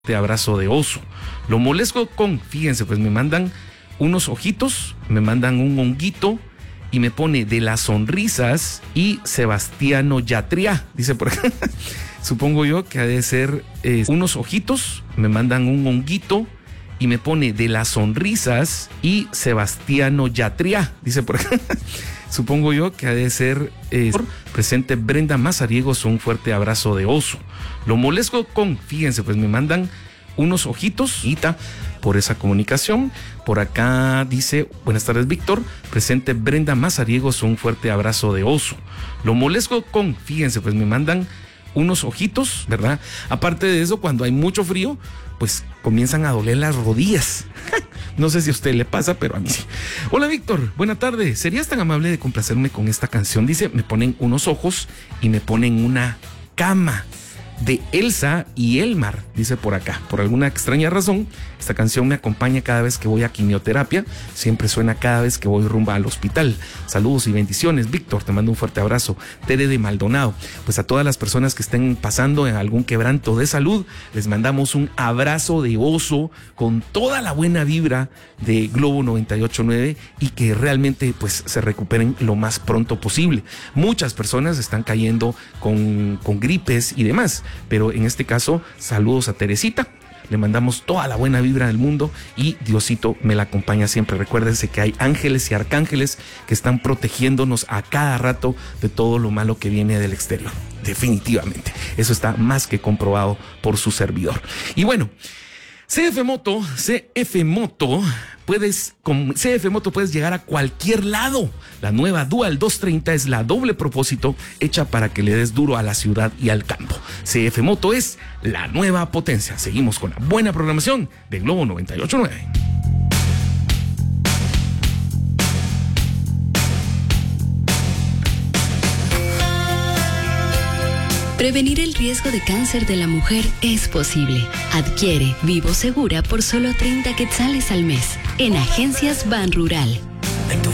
de abrazo de oso. Lo molesto fíjense, pues me mandan unos ojitos, me mandan un honguito y me pone de las sonrisas y Sebastiano Yatria, dice por acá. Supongo yo que ha de ser unos ojitos, me mandan un honguito y me pone de las sonrisas y Sebastiano Yatria, dice por acá. Supongo yo que ha de ser presente Brenda Mazariegos, un fuerte abrazo de oso. Lo molesto fíjense, pues me mandan unos ojitos por esa comunicación. Por acá dice, buenas tardes Víctor, presente Brenda Mazariegos, un fuerte abrazo de oso. Lo molesto fíjense, pues me mandan unos ojitos, ¿verdad? Aparte de eso, cuando hay mucho frío, pues comienzan a doler las rodillas. No sé si a usted le pasa, pero a mí sí. Hola Víctor, buena tarde. ¿Serías tan amable de complacerme con esta canción? Dice, me ponen unos ojos y me ponen una cama de Elsa y Elmar, dice por acá. Por alguna extraña razón, esta canción me acompaña cada vez que voy a quimioterapia. Siempre suena cada vez que voy rumbo al hospital. Saludos y bendiciones, Víctor. Te mando un fuerte abrazo. Tere de Maldonado. Pues a todas las personas que estén pasando en algún quebranto de salud, les mandamos un abrazo de oso con toda la buena vibra de Globo 98.9 y que realmente pues se recuperen lo más pronto posible. Muchas personas están cayendo con gripes y demás, pero en este caso, saludos a Teresita. Le mandamos toda la buena vibra del mundo y Diosito me la acompaña siempre. Recuérdense que hay ángeles y arcángeles que están protegiéndonos a cada rato de todo lo malo que viene del exterior. Definitivamente. Eso está más que comprobado por su servidor. Y bueno, CF Moto, con CF Moto puedes llegar a cualquier lado. La nueva Dual 230 es la doble propósito hecha para que le des duro a la ciudad y al campo. CF Moto es la nueva potencia. Seguimos con la buena programación de Globo 98.9. Prevenir el riesgo de cáncer de la mujer es posible. Adquiere Vivo Segura por solo 30 quetzales al mes en Agencias Ban Rural.